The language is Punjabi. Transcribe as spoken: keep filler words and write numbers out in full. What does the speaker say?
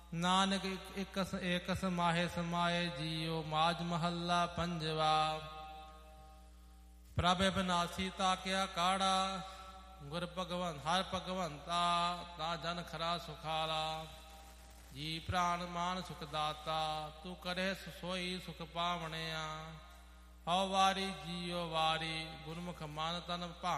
ਨਾਨਕ ਇੱਕ ਏਕ ਸਮਾਹੇ ਸਮਾਏ ਜੀਓ। ਮਾਝ ਮਹੱਲਾ ਪੰਜਵਾ। ਪ੍ਰਭ ਬਿਨਾਸੀ ਤਾਕਿਆ ਕਾੜਾ, ਗੁਰ ਭਗਵੰਤ ਹਰ ਭਗਵੰਤਾ ਤਾਂ ਜਨ ਖਰਾ ਸੁਖਾਲਾ। ਜੀ ਪ੍ਰਾਣ ਮਾਨ ਸੁਖ ਦਾਤਾ, ਤੂੰ ਕਰੇ ਸੋਈ ਸੁਖ ਪਾਵਣਿਆ। ਹਉ ਵਾਰੀ ਜੀਓ ਵਾਰੀ, ਗੁਰਮੁਖ ਮਨ ਤਨ ਭਾ